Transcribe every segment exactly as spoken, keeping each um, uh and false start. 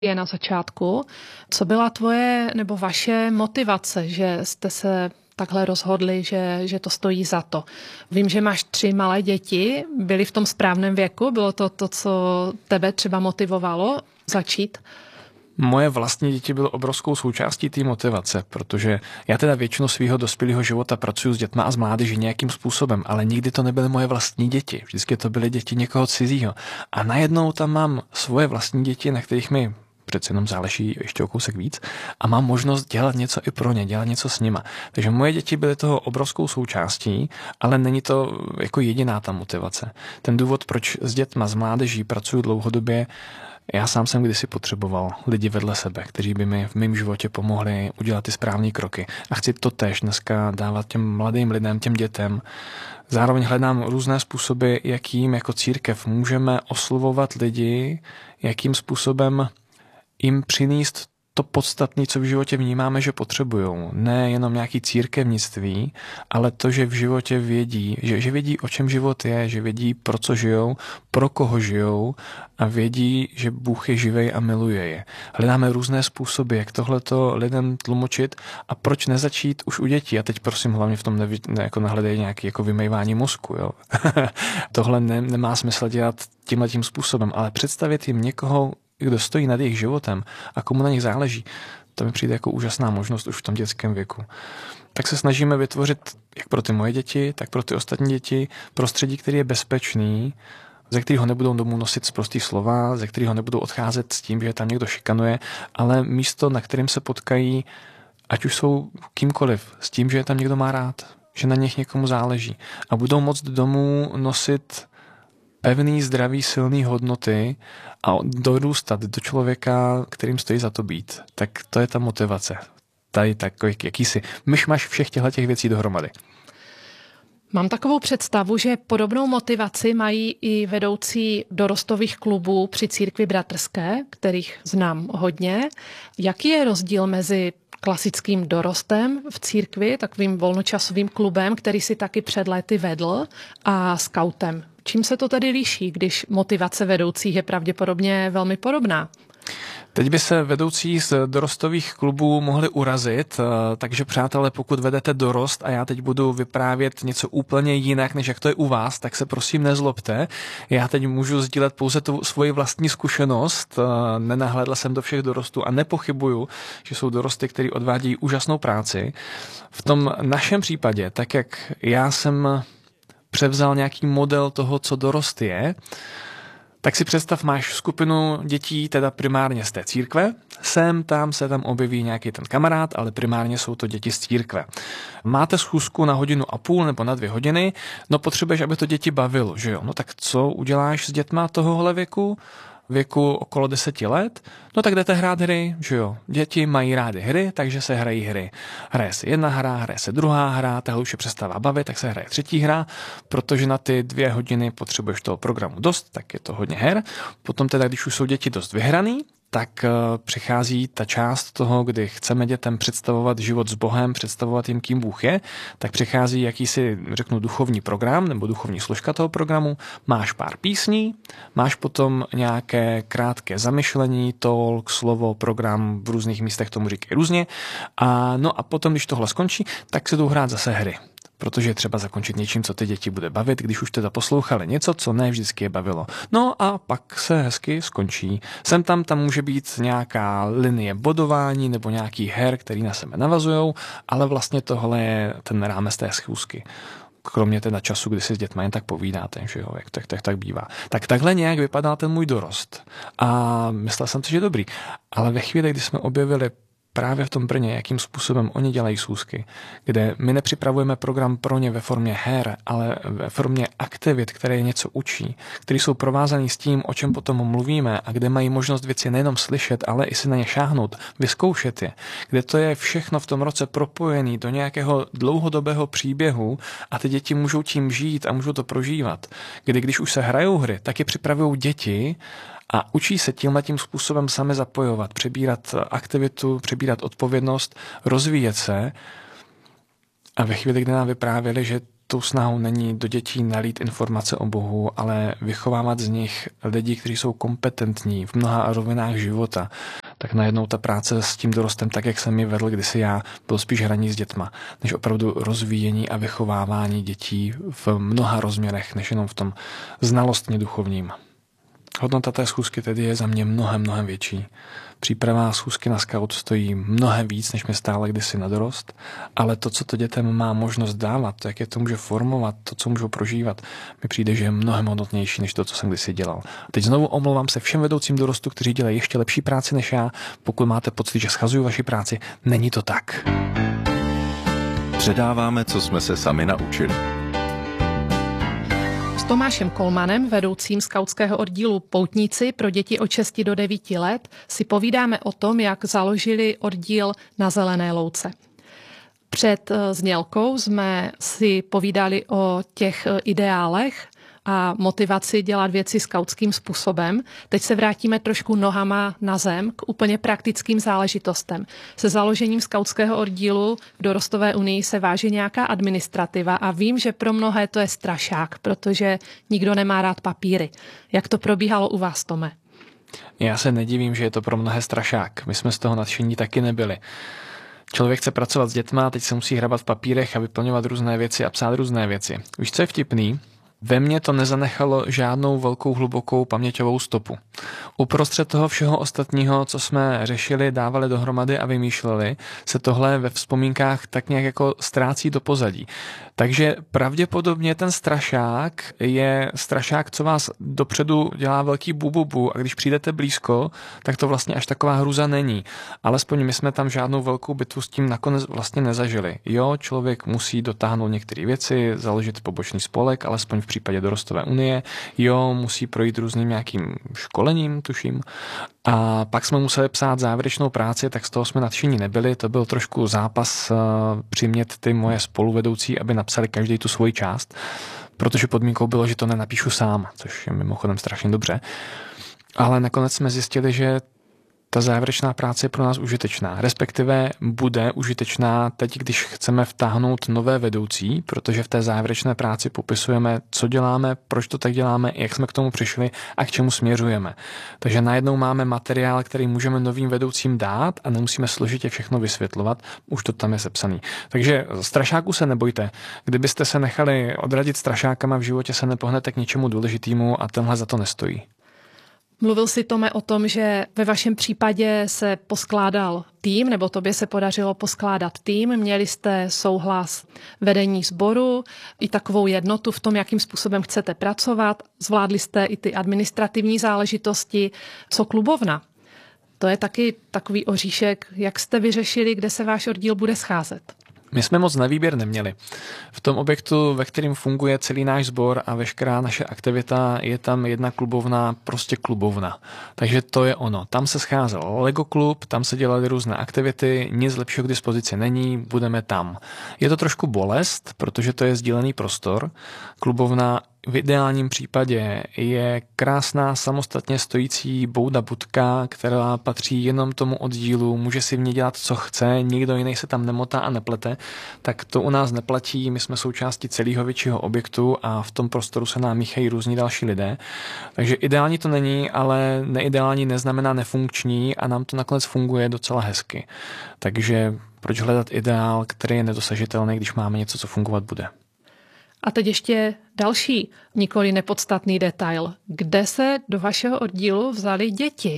je na začátku. Co byla tvoje nebo vaše motivace, že jste se takhle rozhodli, že, že to stojí za to? Vím, že máš tři malé děti, byly v tom správném věku, bylo to to, co tebe třeba motivovalo začít? Moje vlastní děti byly obrovskou součástí té motivace, protože já teda většinu svého dospělého života pracuji s dětma a s mládeží nějakým způsobem, ale nikdy to nebyly moje vlastní děti. Vždycky to byly děti někoho cizího. A najednou tam mám svoje vlastní děti, na kterých mi přece jenom záleží ještě o kousek víc a mám možnost dělat něco i pro ně, dělat něco s nima. Takže moje děti byly toho obrovskou součástí, ale není to jako jediná ta motivace. Ten důvod, proč s dětma, s mládeží pracuji dlouhodobě, já sám jsem kdysi potřeboval lidi vedle sebe, kteří by mi v mém životě pomohli udělat ty správné kroky. A chci to též dneska dávat těm mladým lidem, těm dětem. Zároveň hledám různé způsoby, jakým jako církev můžeme oslovovat lidi, jakým způsobem jim přinést to podstatné, co v životě vnímáme, že potřebujou. Ne jenom nějaký církevnictví, ale to, že v životě vědí, že, že vědí, o čem život je, že vědí, pro co žijou, pro koho žijou a vědí, že Bůh je živej a miluje je. Hledáme různé způsoby, jak tohleto lidem tlumočit a proč nezačít už u dětí. A teď prosím hlavně v tom nevy, ne, jako nahledej nějaký jako vymejvání mozku. Jo. Tohle ne, nemá smysl dělat tímhletím způsobem, ale představit jim někoho, kdo stojí nad jejich životem a komu na nich záleží, to mi přijde jako úžasná možnost už v tom dětském věku. Tak se snažíme vytvořit jak pro ty moje děti, tak pro ty ostatní děti prostředí, který je bezpečný, ze kterého nebudou domů nosit sprostý slova, ze kterého nebudou odcházet s tím, že tam někdo šikanuje, ale místo, na kterým se potkají, ať už jsou kýmkoliv, s tím, že je tam někdo má rád, že na nich někomu záleží a budou moct domů nosit pevný, zdravý, silný hodnoty a dorůstat do člověka, kterým stojí za to být. Tak to je ta motivace. Tady takový jakýsi myšmaš všech těchto věcí dohromady. Mám takovou představu, že podobnou motivaci mají i vedoucí dorostových klubů při církvi bratrské, kterých znám hodně. Jaký je rozdíl mezi klasickým dorostem v církvi, takovým volnočasovým klubem, který si taky před léty vedl, a skautem? Čím se to tedy liší, když motivace vedoucích je pravděpodobně velmi podobná? Teď by se vedoucí z dorostových klubů mohli urazit, takže přátelé, pokud vedete dorost a já teď budu vyprávět něco úplně jinak, než jak to je u vás, tak se prosím nezlobte. Já teď můžu sdílet pouze tu svoji vlastní zkušenost, nenahlédl jsem do všech dorostů a nepochybuju, že jsou dorosty, kteří odvádějí úžasnou práci. V tom našem případě, tak jak já jsem převzal nějaký model toho, co dorost je, tak si představ, máš skupinu dětí, teda primárně z té církve, sem tam se tam objeví nějaký ten kamarád, ale primárně jsou to děti z církve. Máte schůzku na hodinu a půl nebo na dvě hodiny, no potřebuješ, aby to děti bavilo, že jo? No tak co uděláš s dětma tohohle věku? Věku okolo deseti let, no tak jdete hrát hry, že jo. Děti mají rády hry, takže se hrají hry. Hraje se jedna hra, hraje se druhá hra, tahle už je přestává bavit, tak se hraje třetí hra, protože na ty dvě hodiny potřebuješ toho programu dost, tak je to hodně her. Potom teda, když už jsou děti dost vyhraný, tak přichází ta část toho, kdy chceme dětem představovat život s Bohem, představovat jim, kým Bůh je, tak přichází jakýsi, řeknu, duchovní program nebo duchovní složka toho programu. Máš pár písní, máš potom nějaké krátké zamyšlení, talk, slovo, program, v různých místech tomu říkají různě. A no a potom, když tohle skončí, tak se jdou hrát zase hry. Protože je třeba zakončit něčím, co ty děti bude bavit, když už teda poslouchali něco, co ne vždycky je bavilo. No a pak se hezky skončí. Sem tam tam může být nějaká linie bodování nebo nějaký her, který na sebe navazujou, ale vlastně tohle je ten rámec té schůzky. Kromě teda času, kdy si s dětmi jen tak povídáte, že jo, jak tak, tak, tak bývá. Tak takhle nějak vypadal ten můj dorost. A myslel jsem si, že dobrý. Ale ve chvíli, kdy jsme objevili právě v tom Brně, jakým způsobem oni dělají schůzky, kde my nepřipravujeme program pro ně ve formě her, ale ve formě aktivit, které je něco učí, které jsou provázané s tím, o čem potom mluvíme a kde mají možnost věci nejenom slyšet, ale i si na ně šáhnout, vyzkoušet je, kde to je všechno v tom roce propojené do nějakého dlouhodobého příběhu a ty děti můžou tím žít a můžou to prožívat. Kdy když už se hrajou hry, tak je připravují děti a učí se tímhletím způsobem sami zapojovat, přebírat aktivitu, přebírat odpovědnost, rozvíjet se. A ve chvíli, kdy nám vyprávěli, že tou snahou není do dětí nalít informace o Bohu, ale vychovávat z nich lidi, kteří jsou kompetentní v mnoha rovinách života, tak najednou ta práce s tím dorostem, tak jak jsem ji vedl kdysi já, byl spíš hraní s dětma, než opravdu rozvíjení a vychovávání dětí v mnoha rozměrech, než jenom v tom znalostně duchovním. Hodnota té schůzky tedy je za mě mnohem, mnohem větší. Příprava schůzky na scout stojí mnohem víc, než mi stále kdysi na dorost, ale to, co to dětem má možnost dávat, to, jak je to může formovat, to, co můžou prožívat, mi přijde, že je mnohem hodnotnější, než to, co jsem kdysi dělal. Teď znovu omlouvám se všem vedoucím dorostu, kteří dělají ještě lepší práci než já. Pokud máte pocit, že schazuju vaši práci, není to tak. Předáváme, co jsme se sami naučili. S Tomášem Kolmanem, vedoucím skautského oddílu Poutníci pro děti od šesti do devíti let, si povídáme o tom, jak založili oddíl na Zelené louce. Před znělkou jsme si povídali o těch ideálech a motivaci dělat věci skautským způsobem. Teď se vrátíme trošku nohama na zem k úplně praktickým záležitostem. Se založením skautského oddílu v Dorostové unii se váží nějaká administrativa a vím, že pro mnohé to je strašák, protože nikdo nemá rád papíry. Jak to probíhalo u vás, Tome? Já se nedivím, že je to pro mnohé strašák. My jsme z toho nadšení taky nebyli. Člověk chce pracovat s dětma, teď se musí hrabat v papírech a vyplňovat různé věci a psát různé věci. Víš, co je vtipný? Ve mně to nezanechalo žádnou velkou hlubokou paměťovou stopu. Uprostřed toho všeho ostatního, co jsme řešili, dávali dohromady a vymýšleli, se tohle ve vzpomínkách tak nějak jako ztrácí do pozadí. Takže pravděpodobně ten strašák je strašák, co vás dopředu dělá velký bububu a když přijdete blízko, tak to vlastně až taková hruza není. Alespoň my jsme tam žádnou velkou bitvu s tím nakonec vlastně nezažili. Jo, člověk musí dotáhnout některé věci, založit pobočný spolek, alespoň v případě Dorostové unie, jo, musí projít různým nějakým školením, tuším. A pak jsme museli psát závěrečnou práci, tak z toho jsme nadšení nebyli. To byl trošku zápas uh, přimět ty moje spoluvedoucí, aby napsali každý tu svoji část, protože podmínkou bylo, že to nenapíšu sám, což je mimochodem strašně dobře. Ale nakonec jsme zjistili, že ta závěrečná práce je pro nás užitečná, respektive bude užitečná teď, když chceme vtáhnout nové vedoucí, protože v té závěrečné práci popisujeme, co děláme, proč to tak děláme, jak jsme k tomu přišli a k čemu směřujeme. Takže najednou máme materiál, který můžeme novým vedoucím dát a nemusíme složitě všechno vysvětlovat, už to tam je sepsaný. Takže strašáků se nebojte. Kdybyste se nechali odradit strašákama, v životě se nepohnete k ničemu důležitému a tenhle za to nestojí. Mluvil si, Tome, o tom, že ve vašem případě se poskládal tým, nebo tobě se podařilo poskládat tým. Měli jste souhlas vedení sboru i takovou jednotu v tom, jakým způsobem chcete pracovat. Zvládli jste i ty administrativní záležitosti. Co klubovna? To je taky takový oříšek. Jak jste vyřešili, kde se váš oddíl bude scházet? My jsme moc na výběr neměli. V tom objektu, ve kterém funguje celý náš sbor a veškerá naše aktivita, je tam jedna klubovna, prostě klubovna. Takže to je ono. Tam se scházel Lego klub, tam se dělaly různé aktivity, nic lepšího k dispozici není, budeme tam. Je to trošku bolest, protože to je sdílený prostor. Klubovna v ideálním případě je krásná samostatně stojící bouda budka, která patří jenom tomu oddílu, může si v ní dělat, co chce, nikdo jiný se tam nemotá a neplete, tak to u nás neplatí, my jsme součástí celého většího objektu a v tom prostoru se nám míchají různí další lidé. Takže ideální to není, ale neideální neznamená nefunkční a nám to nakonec funguje docela hezky. Takže proč hledat ideál, který je nedosažitelný, když máme něco, co fungovat bude? A teď ještě další, nikoli nepodstatný detail. Kde se do vašeho oddílu vzali děti?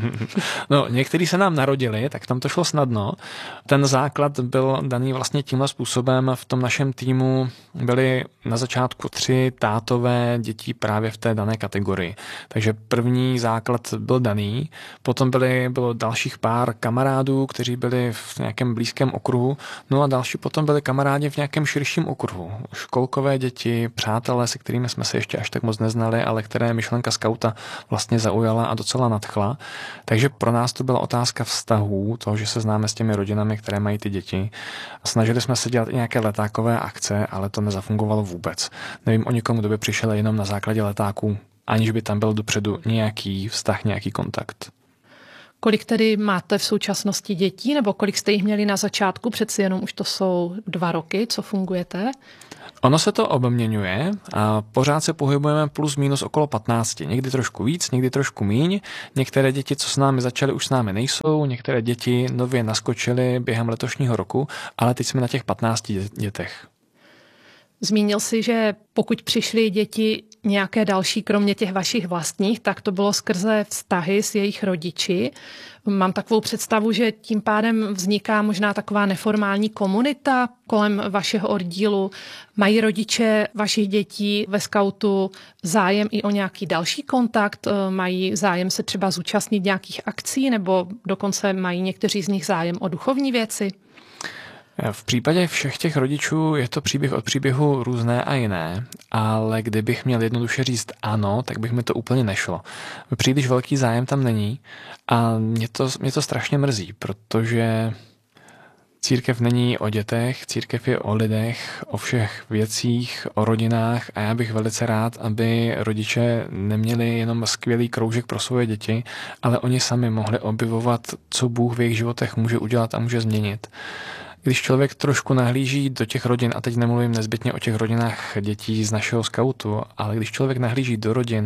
No, někteří se nám narodili, tak tam to šlo snadno. Ten základ byl daný vlastně tímhle způsobem. V tom našem týmu byly na začátku tři tátové dětí právě v té dané kategorii. Takže první základ byl daný, potom byly, bylo dalších pár kamarádů, kteří byli v nějakém blízkém okruhu, no a další potom byli kamarádi v nějakém širším okruhu. Školkové děti, přátelé, se kterými jsme se ještě až tak moc neznali, ale které myšlenka skauta vlastně zaujala a docela nadchla. Takže pro nás to byla otázka vztahů, toho, že se známe s těmi rodinami, které mají ty děti. Snažili jsme se dělat i nějaké letákové akce, ale to nezafungovalo vůbec. Nevím o nikomu, kdo by přišel jenom na základě letáků, aniž by tam byl dopředu nějaký vztah, nějaký kontakt. Kolik tedy máte v současnosti dětí, nebo kolik jste jich měli na začátku? Přeci jenom už to jsou dva roky, co fungujete. Ono se to obměňuje a pořád se pohybujeme plus minus okolo patnácti. Někdy trošku víc, někdy trošku míň. Některé děti, co s námi začaly, už s námi nejsou. Některé děti nově naskočily během letošního roku, ale teď jsme na těch patnácti dětech. Zmínil si, že pokud přišly děti nějaké další, kromě těch vašich vlastních, tak to bylo skrze vztahy s jejich rodiči. Mám takovou představu, že tím pádem vzniká možná taková neformální komunita kolem vašeho oddílu. Mají rodiče vašich dětí ve skautu zájem i o nějaký další kontakt? Mají zájem se třeba zúčastnit nějakých akcí nebo dokonce mají někteří z nich zájem o duchovní věci? V případě všech těch rodičů je to příběh od příběhu různé a jiné, ale kdybych měl jednoduše říct ano, tak bych mi to úplně nešlo. Příliš velký zájem tam není a mě to, mě to strašně mrzí, protože církev není o dětech, církev je o lidech, o všech věcích, o rodinách a já bych velice rád, aby rodiče neměli jenom skvělý kroužek pro svoje děti, ale oni sami mohli objevovat, co Bůh v jejich životech může udělat a může změnit. Když člověk trošku nahlíží do těch rodin, a teď nemluvím nezbytně o těch rodinách dětí z našeho skautu, ale když člověk nahlíží do rodin,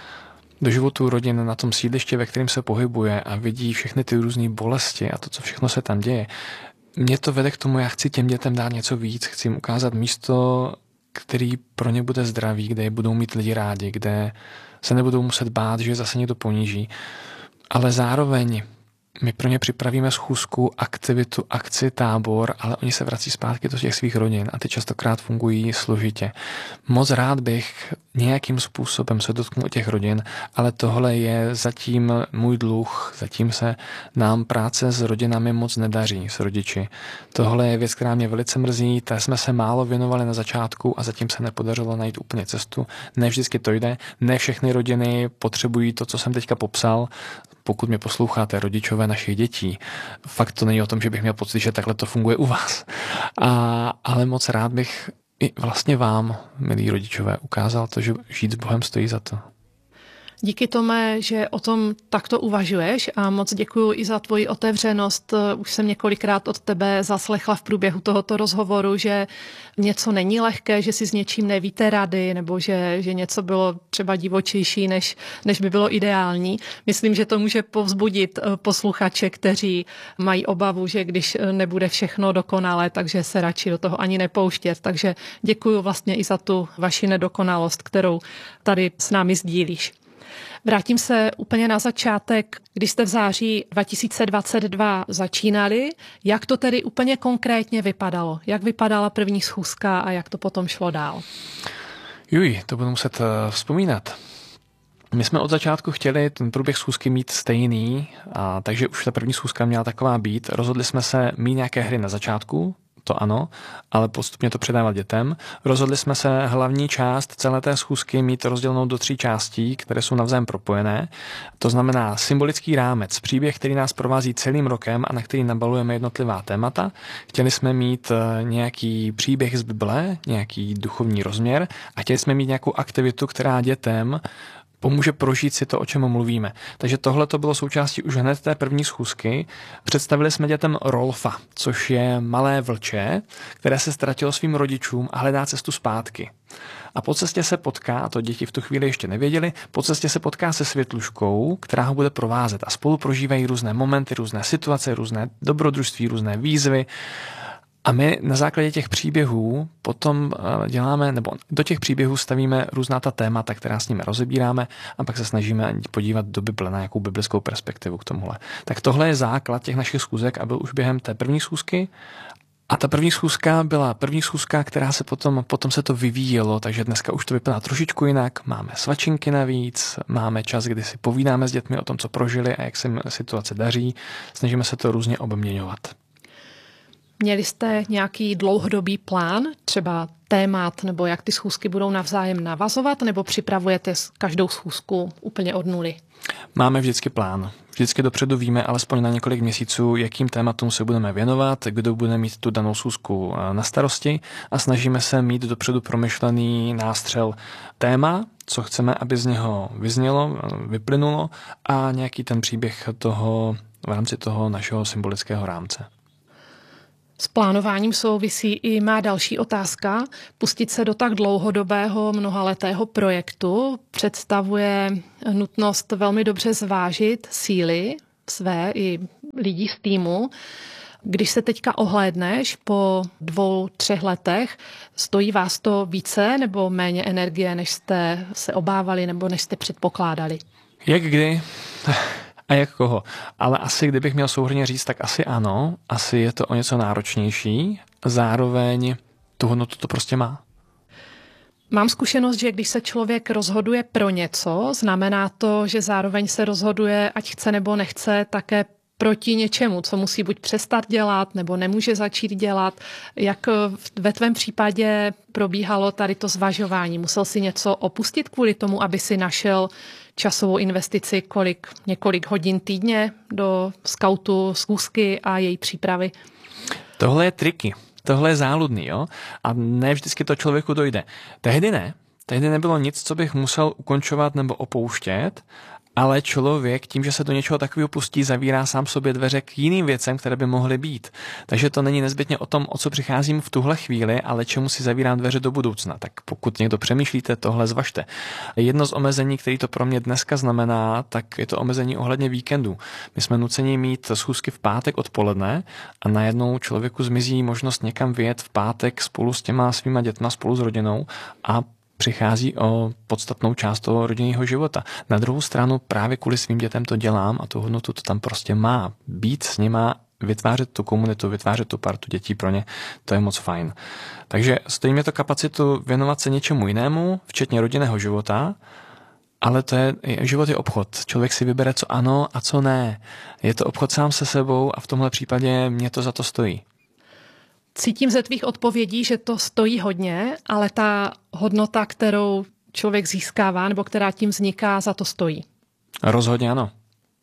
do životů rodin na tom sídlišti, ve kterém se pohybuje a vidí všechny ty různé bolesti a to, co všechno se tam děje, mě to vede k tomu, já chci těm dětem dát něco víc, chci jim ukázat místo, který pro ně bude zdravý, kde je budou mít lidi rádi, kde se nebudou muset bát, že zase někdo poníží, ale zároveň my pro ně připravíme schůzku, aktivitu, akci, tábor, ale oni se vrací zpátky do těch svých rodin a ty častokrát fungují složitě. Moc rád bych nějakým způsobem se dotknul těch rodin, ale tohle je zatím můj dluh, zatím se nám práce s rodinami moc nedaří, s rodiči. Tohle je věc, která mě velice mrzí, té jsme se málo věnovali na začátku a zatím se nepodařilo najít úplně cestu. Ne vždycky to jde, ne všechny rodiny potřebují to, co jsem teďka popsal. Pokud mě posloucháte, rodičové našich dětí, fakt to není o tom, že bych měl pocit, že takhle to funguje u vás. A, ale moc rád bych i vlastně vám, milí rodičové, ukázal to, že žít s Bohem stojí za to. Díky Tome, že o tom takto uvažuješ a moc děkuji i za tvoji otevřenost. Už jsem několikrát od tebe zaslechla v průběhu tohoto rozhovoru, že něco není lehké, že si s něčím nevíte rady nebo že, že něco bylo třeba divočejší, než, než by bylo ideální. Myslím, že to může povzbudit posluchače, kteří mají obavu, že když nebude všechno dokonalé, takže se radši do toho ani nepouštět. Takže děkuji vlastně i za tu vaši nedokonalost, kterou tady s námi sdílíš. Vrátím se úplně na začátek, když jste v září dva tisíce dvacet dva začínali. Jak to tedy úplně konkrétně vypadalo? Jak vypadala první schůzka a jak to potom šlo dál? Juj, to budu muset vzpomínat. My jsme od začátku chtěli ten průběh schůzky mít stejný, a takže už ta první schůzka měla taková být. Rozhodli jsme se mít nějaké hry na začátku, to ano, ale postupně to předávat dětem. Rozhodli jsme se hlavní část celé té schůzky mít rozdělenou do tří částí, které jsou navzájem propojené. To znamená symbolický rámec, příběh, který nás provází celým rokem a na který nabalujeme jednotlivá témata. Chtěli jsme mít nějaký příběh z Bible, nějaký duchovní rozměr a chtěli jsme mít nějakou aktivitu, která dětem pomůže prožít si to, o čem mluvíme. Takže tohle to bylo součástí už hned té první schůzky. Představili jsme dětem Rolfa, což je malé vlče, které se ztratilo svým rodičům a hledá cestu zpátky. A po cestě se potká, a to děti v tu chvíli ještě nevěděli, po cestě se potká se Světluškou, která ho bude provázet a spolu prožívají různé momenty, různé situace, různé dobrodružství, různé výzvy. A my na základě těch příběhů potom děláme, nebo do těch příběhů stavíme různá ta témata, která s nimi rozebíráme a pak se snažíme podívat do Bible na nějakou biblickou perspektivu k tomuhle. Tak tohle je základ těch našich schůzek a byl už během té první schůzky. A ta první schůzka byla první schůzka, která se potom, potom se to vyvíjelo, takže dneska už to vypadá trošičku jinak. Máme svačinky navíc, máme čas, kdy si povídáme s dětmi o tom, co prožili a jak se jim situace daří. Snažíme se to různě obměňovat. Měli jste nějaký dlouhodobý plán, třeba témat, nebo jak ty schůzky budou navzájem navazovat, nebo připravujete každou schůzku úplně od nuly? Máme vždycky plán. Vždycky dopředu víme alespoň na několik měsíců, jakým tématům se budeme věnovat, kdo bude mít tu danou schůzku na starosti a snažíme se mít dopředu promyšlený nástřel téma, co chceme, aby z něho vyznělo, vyplynulo a nějaký ten příběh toho v rámci toho našeho symbolického rámce. S plánováním souvisí i má další otázka. Pustit se do tak dlouhodobého mnohaletého projektu představuje nutnost velmi dobře zvážit síly své i lidí z týmu. Když se teďka ohlédneš po dvou, třech letech, stojí vás to více nebo méně energie, než jste se obávali nebo než jste předpokládali? Jak kdy? A jak koho? Ale asi, kdybych měl souhrnně říct, tak asi ano. Asi je to o něco náročnější. Zároveň tu hodnotu to prostě má. Mám zkušenost, že když se člověk rozhoduje pro něco, znamená to, že zároveň se rozhoduje, ať chce nebo nechce, také proti něčemu, co musí buď přestat dělat, nebo nemůže začít dělat. Jak ve tvém případě probíhalo tady to zvažování? Musel si něco opustit kvůli tomu, aby si našel časovou investici, kolik, několik hodin týdně do skautu, schůzky a její přípravy? Tohle je triky. Tohle je záludný, jo? A ne vždycky to člověku dojde. Tehdy ne. Tehdy nebylo nic, co bych musel ukončovat nebo opouštět, ale člověk tím, že se do něčeho takového pustí, zavírá sám sobě dveře k jiným věcem, které by mohly být. Takže to není nezbytně o tom, o co přicházím v tuhle chvíli, ale čemu si zavírám dveře do budoucna. Tak pokud někdo přemýšlíte, tohle zvažte. Jedno z omezení, které to pro mě dneska znamená, tak je to omezení ohledně víkendu. My jsme nuceni mít schůzky v pátek odpoledne a najednou člověku zmizí možnost někam vyjet v pátek spolu s těma svýma dětma, spolu s rodinou a přichází o podstatnou část toho rodinného života. Na druhou stranu právě kvůli svým dětem to dělám a tu hodnotu to tam prostě má. Být s nima, vytvářet tu komunitu, vytvářet tu partu dětí pro ně, to je moc fajn. Takže stojí mě to kapacitu věnovat se něčemu jinému, včetně rodinného života, ale to je, život je obchod. Člověk si vybere, co ano a co ne. Je to obchod sám se sebou a v tomhle případě mě to za to stojí. Cítím ze tvých odpovědí, že to stojí hodně, ale ta hodnota, kterou člověk získává nebo která tím vzniká, za to stojí. Rozhodně ano.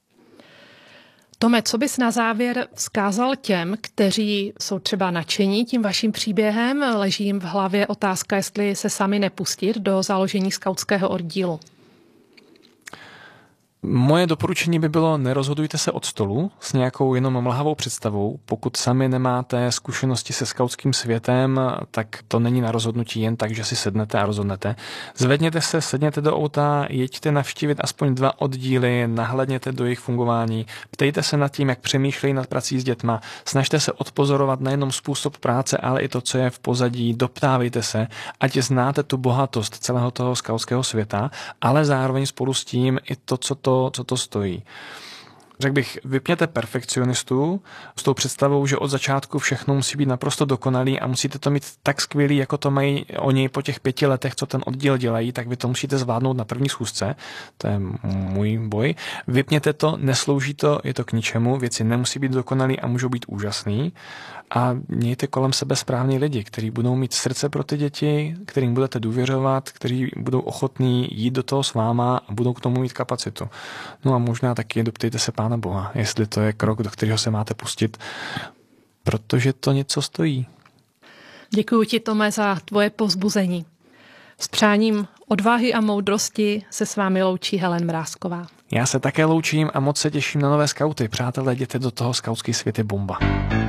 Tome, co bys na závěr vzkázal těm, kteří jsou třeba nadšení tím vaším příběhem, leží jim v hlavě otázka, jestli se sami nepustit do založení skautského oddílu? Moje doporučení by bylo, nerozhodujte se od stolu s nějakou jenom mlhavou představou. Pokud sami nemáte zkušenosti se skautským světem, tak to není na rozhodnutí jen tak, že si sednete a rozhodnete. Zvedněte se, sedněte do auta, jeďte navštívit aspoň dva oddíly, nahlédněte do jejich fungování, ptejte se nad tím, jak přemýšlejí nad prací s dětma, snažte se odpozorovat nejenom způsob práce, ale i to, co je v pozadí, doptávejte se, ať znáte tu bohatost celého toho skautského světa, ale zároveň spolu s tím i to, co to To, co to stojí. Řekl bych, vypněte perfekcionistu s tou představou, že od začátku všechno musí být naprosto dokonalý a musíte to mít tak skvělý, jako to mají oni po těch pěti letech, co ten oddíl dělají, tak vy to musíte zvládnout na první schůzce. To je můj boj. Vypněte to, neslouží to, je to k ničemu, věci nemusí být dokonalý a můžou být úžasný. A mějte kolem sebe správní lidi, kteří budou mít srdce pro ty děti, kterým budete důvěřovat, kteří budou ochotní jít do toho s váma a budou k tomu mít kapacitu. No a možná taky doptejte se Pána Boha, jestli to je krok, do kterého se máte pustit, protože to něco stojí. Děkuji ti, Tome, za tvoje povzbuzení. S přáním odvahy a moudrosti se s vámi loučí Helen Mrázková. Já se také loučím a moc se těším na nové skauty. Přátelé, jděte do toho, skautský svět je bomba.